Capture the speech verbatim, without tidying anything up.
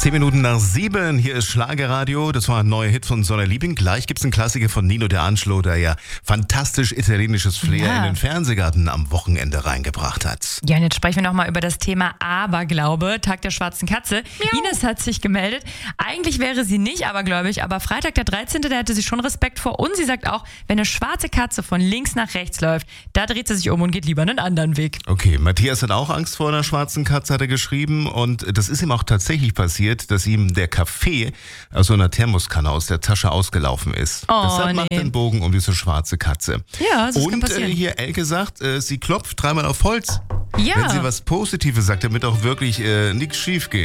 Zehn Minuten nach sieben, hier ist Schlagerradio. Das war ein neuer Hit von Sonja Liebing. Gleich gibt's einen Klassiker von Nino De Angelo, der ja fantastisch italienisches Flair Ja. in den Fernsehgarten am Wochenende reingebracht hat. Ja, und jetzt sprechen wir nochmal über das Thema Aberglaube, Tag der schwarzen Katze. Ines hat sich gemeldet. Eigentlich wäre sie nicht abergläubig, aber Freitag der dreizehnte, der hatte sie schon Respekt vor. Und sie sagt auch, wenn eine schwarze Katze von links nach rechts läuft, da dreht sie sich um und geht lieber einen anderen Weg. Okay, Matthias hat auch Angst vor einer schwarzen Katze, hat er geschrieben. Und das ist ihm auch tatsächlich passiert, dass ihm der Kaffee aus so einer Thermoskanne aus der Tasche ausgelaufen ist. Oh, Deshalb macht nee. er den Bogen um diese schwarze Katze. Ja, das kann Und passieren. äh, hier Elke sagt, äh, sie klopft dreimal auf Holz. Ja. Wenn sie was Positives sagt, damit auch wirklich äh, nichts schief geht.